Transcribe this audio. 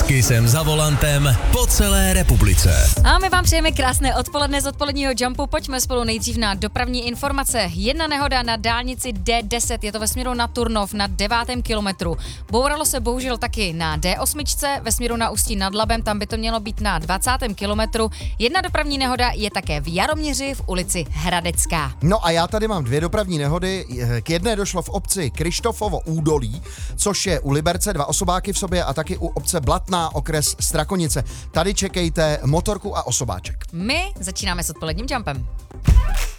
S Kissem za volantem po celé republice. A my vám přejeme krásné odpoledne z odpoledního Jumpu. Pojďme spolu nejdřív na dopravní informace. Jedna nehoda na dálnici D10, je to ve směru na Turnov na 9. kilometru. Bouralo se bohužel taky na D8 ve směru na Ústí nad Labem, tam by to mělo být na 20. kilometru. Jedna dopravní nehoda je také v Jaroměři v ulici Hradecká. No a já tady mám dvě dopravní nehody. K jedné došlo v obci Krištofovo údolí, což je u Liberce, 2 osobáky v sobě, a taky u obce Blatná, okres Strakonice. Tady čekejte motorku a osobáček. My začínáme s odpoledním Jumpem.